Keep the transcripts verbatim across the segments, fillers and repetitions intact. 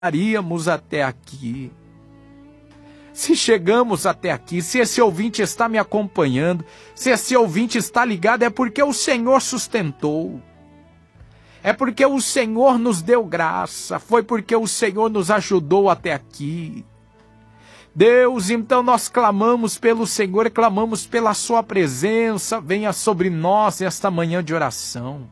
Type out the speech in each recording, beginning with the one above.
chegaríamos até aqui. Se chegamos até aqui, se esse ouvinte está me acompanhando, se esse ouvinte está ligado, é porque o Senhor sustentou. É porque o Senhor nos deu graça, foi porque o Senhor nos ajudou até aqui. Deus, então nós clamamos pelo Senhor e clamamos pela sua presença, venha sobre nós esta manhã de oração.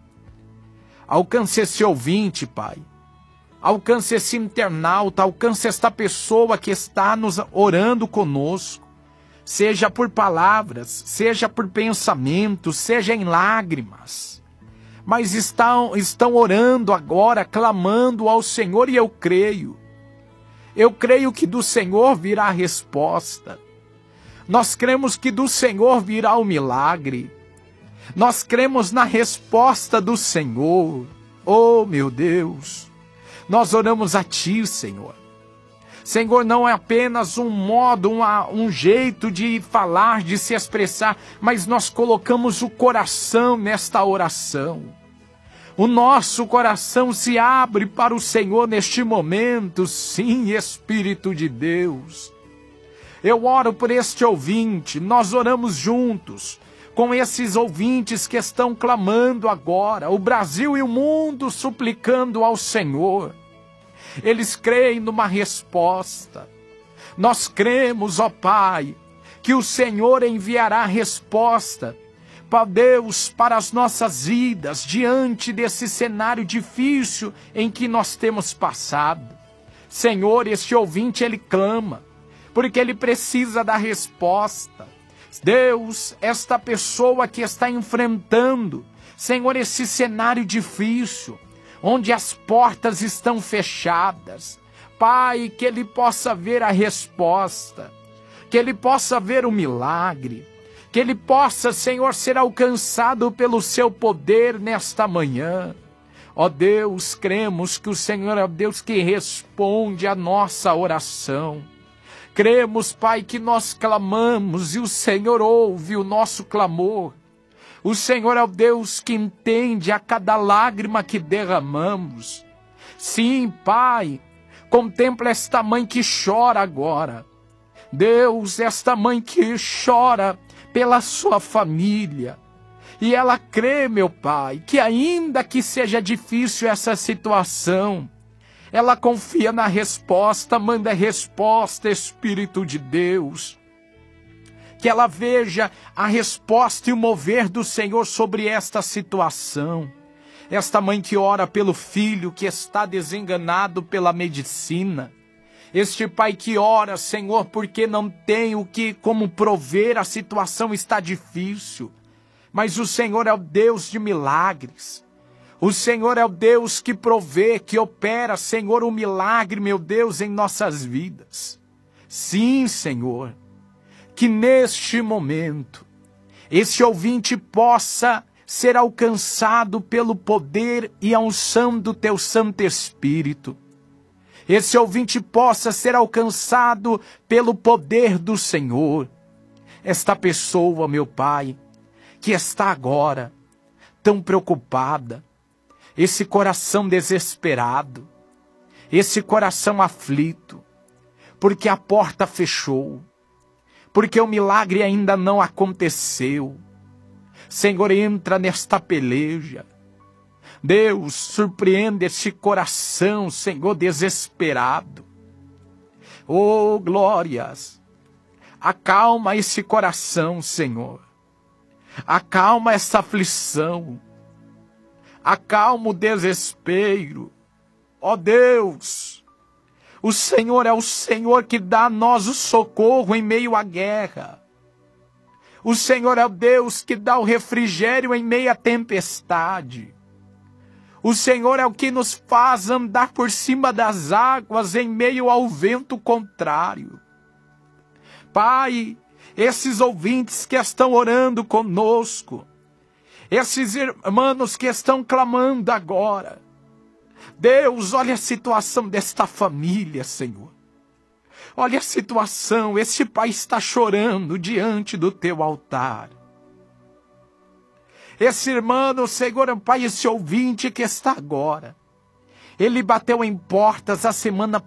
Alcance esse ouvinte, Pai. Alcance esse internauta, alcance esta pessoa que está nos orando conosco. Seja por palavras, seja por pensamentos, seja em lágrimas. Mas estão, estão orando agora, clamando ao Senhor, e eu creio. Eu creio que do Senhor virá a resposta. Nós cremos que do Senhor virá o milagre. Nós cremos na resposta do Senhor. Oh, meu Deus! Nós oramos a Ti, Senhor. Senhor, não é apenas um modo, uma, um jeito de falar, de se expressar, mas nós colocamos o coração nesta oração. O nosso coração se abre para o Senhor neste momento, sim, Espírito de Deus. Eu oro por este ouvinte, nós oramos juntos, com esses ouvintes que estão clamando agora, o Brasil e o mundo suplicando ao Senhor. Eles creem numa resposta. Nós cremos, ó Pai, que o Senhor enviará resposta, ó Deus, para as nossas vidas, diante desse cenário difícil em que nós temos passado. Senhor, este ouvinte, ele clama, porque ele precisa da resposta. Deus, esta pessoa que está enfrentando, Senhor, esse cenário difícil, onde as portas estão fechadas, Pai, que ele possa ver a resposta, que ele possa ver o milagre, que ele possa, Senhor, ser alcançado pelo seu poder nesta manhã. Ó Deus, cremos que o Senhor é o Deus que responde a nossa oração. Cremos, Pai, que nós clamamos e o Senhor ouve o nosso clamor. O Senhor é o Deus que entende a cada lágrima que derramamos. Sim, Pai, contempla esta mãe que chora agora. Deus, esta mãe que chora pela sua família. E ela crê, meu Pai, que ainda que seja difícil essa situação, ela confia na resposta, manda resposta, Espírito de Deus. Que ela veja a resposta e o mover do Senhor sobre esta situação. Esta mãe que ora pelo filho que está desenganado pela medicina. Este pai que ora, Senhor, porque não tem o que, como prover, a situação está difícil. Mas o Senhor é o Deus de milagres. O Senhor é o Deus que provê, que opera, Senhor, um milagre, meu Deus, em nossas vidas. Sim, Senhor. Que neste momento, esse ouvinte possa ser alcançado pelo poder e a unção do Teu Santo Espírito. Esse ouvinte possa ser alcançado pelo poder do Senhor. Esta pessoa, meu Pai, que está agora tão preocupada, esse coração desesperado, esse coração aflito, porque a porta fechou, porque o milagre ainda não aconteceu. Senhor, entra nesta peleja. Deus, surpreende esse coração, Senhor, desesperado. Oh, glórias! Acalma esse coração, Senhor. Acalma essa aflição. Acalma o desespero. Ó Deus! O Senhor é o Senhor que dá a nós o socorro em meio à guerra. O Senhor é o Deus que dá o refrigério em meio à tempestade. O Senhor é o que nos faz andar por cima das águas em meio ao vento contrário. Pai, esses ouvintes que estão orando conosco, esses irmãos que estão clamando agora, Deus, olha a situação desta família, Senhor. Olha a situação, esse pai está chorando diante do teu altar. Esse irmão, Senhor, Pai, esse ouvinte que está agora, Ele bateu em portas a semana